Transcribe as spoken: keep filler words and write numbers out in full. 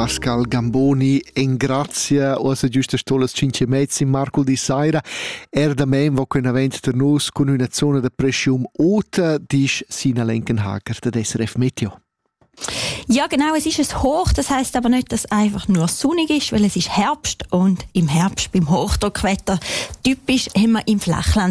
Pascal Gamboni en grazia osa giusta stolas cinque mezzi Marco di Saira er da men wo können vent der nus con una zona de pressium alta dis sina Lenkenhager der S R F Meteo. Ja, genau, es ist es hoch, das heisst aber nicht, dass es einfach nur sonnig ist, weil es ist Herbst und im Herbst beim Hochdruckwetter typisch haben wir im Flachland